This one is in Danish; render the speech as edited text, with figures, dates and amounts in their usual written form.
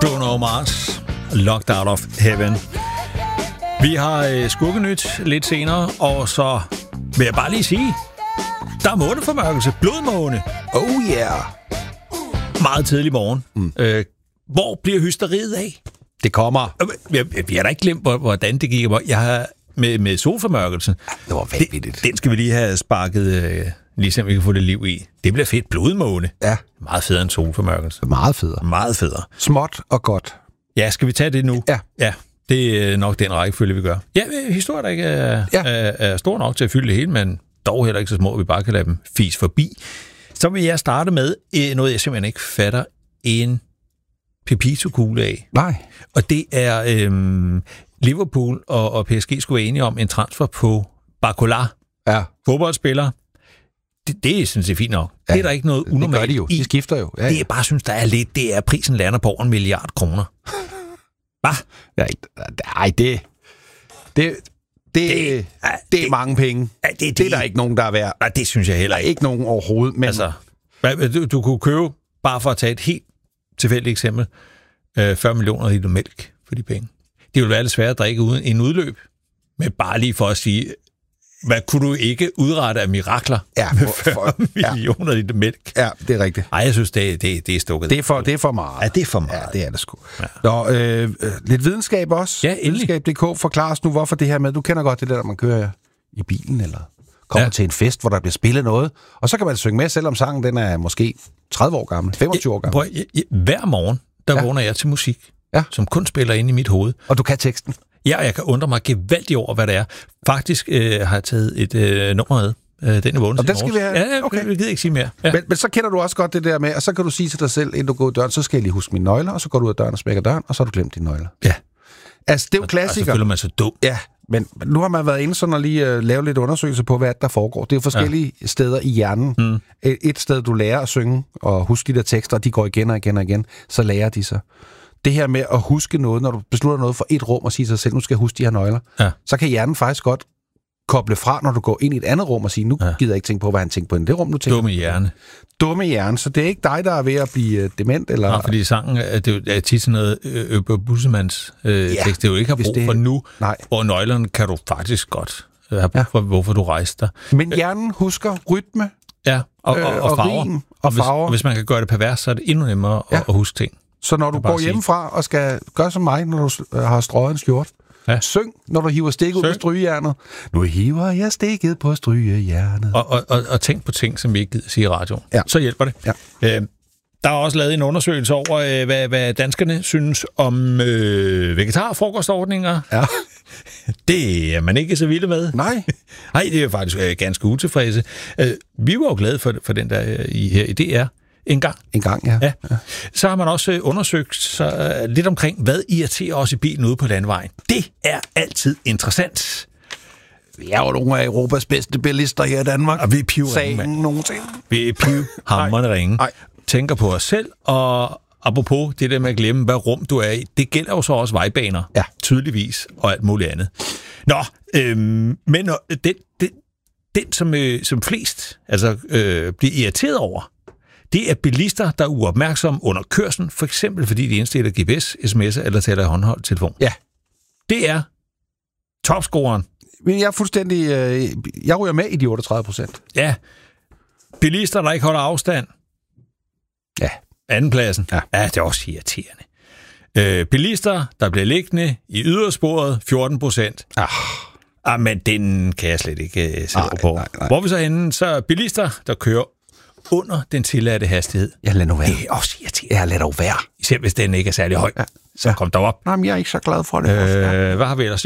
Bruno Mars, Locked Out of Heaven. Vi har skurkenyt lidt senere, og så vil jeg bare lige sige, der er måneformørkelse, blodmåne. Oh yeah! Meget tidlig morgen. Hvor bliver hysteriet af? Det kommer. Vi har da ikke glemt, hvordan det gik. Jeg har med solformørkelsen. Det var vanvittigt. Den skal vi lige have sparket, ligesom vi kan få det liv i. Det bliver fedt. Blodmåne. Ja. Meget federe end solformørkelse. Meget federe. Meget federe. Småt og godt. Ja, skal vi tage det nu? Ja. Det er nok den rækkefølge, vi gør. Ja, historier, der ikke er stor nok til at fylde det hele, men dog heller ikke så små, at vi bare kan lade dem fise forbi. Så vil jeg starte med noget, jeg simpelthen ikke fatter en Pepito-kugle af. Nej. Og det er Liverpool og PSG skulle være enige om en transfer på Barcola. Ja. Fodboldspiller. Det er sådan set fint nok. Ja. Det er der ikke noget unormalt. Det gør de jo. De skifter jo. Ja. Det jeg bare synes, der er lidt, det er, prisen lander på over 1 milliard kroner. Hvad? Nej, det er mange penge. Ja, det er der ikke nogen, der er værd. Nej, det synes jeg heller ikke. Ikke nogen overhovedet. Men... Altså, du kunne købe, bare for at tage et helt tilfældigt eksempel, 40 millioner liter mælk for de penge. Det ville være lidt svært at drikke uden en udløb, men bare lige for at sige, hvad kunne du ikke udrette af mirakler med 40 millioner liter mælk? Ja, det er rigtigt. Ej, jeg synes, det er stukket. Det er for meget. Ja, det er for meget. Ja, det er det sgu. Ja. Nå, lidt videnskab også. Ja, endelig. Videnskab.dk forklarer os nu, hvorfor det her med, du kender godt det der, når man kører i bilen, eller kommer til en fest, hvor der bliver spillet noget, og så kan man synge med, selvom sangen den er måske 30 år gammel, 25 år gammel. Hver morgen, der vågner jeg til musik, som kun spiller inde i mit hoved. Og du kan teksten? Ja, og jeg kan undre mig gevaldigt over, hvad det er. Faktisk har jeg taget et nummer med. Den er vågnet. Og den skal vi have? Ja, okay. Jeg gider ikke sige mere. Ja. Men så kender du også godt det der med, og så kan du sige til dig selv, inden du går ud af døren, så skal jeg lige huske mine nøgler, og så går du ud af døren og smækker døren, og så har du glemt dine nøgler. Ja. Altså, det er jo klassiker. Og så føler man sig dum. Ja, men nu har man været inde sådan og lige lave lidt undersøgelser på, hvad der foregår. Det er jo forskellige steder i hjernen. Et sted, du lærer at synge og huske de der tekster, og de går igen og igen og igen, så lærer de sig. Det her med at huske noget, når du beslutter noget for et rum og siger til sig selv, nu skal jeg huske de her nøgler, så kan hjernen faktisk godt koble fra, når du går ind i et andet rum og sige, nu gider jeg ikke tænke på, hvad han tænker på i det rum, nu tænker. Dumme hjerne, så det er ikke dig, der er ved at blive dement, eller... Nej, fordi sangen er tit sådan noget Bussemanns tekst, det er jo ikke har brug for nu, hvor nøglerne kan du faktisk godt have brug for, hvorfor du rejser dig. Men hjernen husker rytme, og farver. Rim, og farver. Hvis man kan gøre det pervers, så er det endnu nemmere at huske ting. Så når du går hjemmefra og skal gøre som mig, når du har strøget en skjort, syng, når du hiver stikket ud på strygejernet. Nu hiver jeg stikket på strygejernet. Og tænk på ting, som vi ikke gider sige i radioen. Ja. Så hjælper det. Ja. Der er også lavet en undersøgelse over, hvad danskerne synes om vegetarfrokostordninger. Ja. Det er man ikke så vilde med. Nej, det er faktisk ganske utilfredse. Vi var jo glade for den der her i DR. En gang, ja. Så har man også undersøgt lidt omkring, hvad irriterer os i bilen ude på landvejen. Det er altid interessant. Vi er jo nogle af Europas bedste bilister her i Danmark. Og vi er pivringe. Vi er pivhamrende ringe. Tænker på os selv, og apropos det der med at glemme, hvad rum du er i, det gælder jo så også vejbaner, tydeligvis, og alt muligt andet. Nå, men den som flest bliver irriteret over, det er bilister, der er uopmærksomme under kørslen, for eksempel fordi de indstiller GPS, sms'er eller taler i håndholdt telefon. Ja. Det er topscoreren. Men jeg er fuldstændig... jeg ryger med i de 38%. Ja. Bilister, der ikke holder afstand. Ja. Andenpladsen. Ja, det er også irriterende. Bilister, der bliver liggende i ydersporet, 14%. Men den kan jeg slet ikke sætte på. Nej. Hvor vi så henne, så bilister, der kører under den tilladte hastighed. Ja, lad nu være. Det er også irriterende. Ja, lad dog være. Især hvis den ikke er særlig høj. Ja. Så kom der op. Nej, men jeg er ikke så glad for det. Hvad har vi ellers?